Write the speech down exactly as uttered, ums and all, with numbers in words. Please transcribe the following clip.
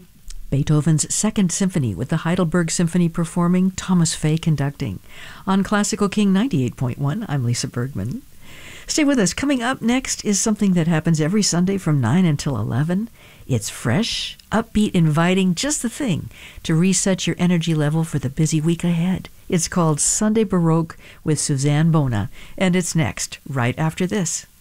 Beethoven's Second Symphony with the Heidelberg Symphony performing, Thomas Fay conducting. On Classical King ninety-eight point one, I'm Lisa Bergman. Stay with us. Coming up next is something that happens every Sunday from nine until eleven. It's fresh, upbeat, inviting, just the thing to reset your energy level for the busy week ahead. It's called Sunday Baroque with Suzanne Bona, and it's next, right after this.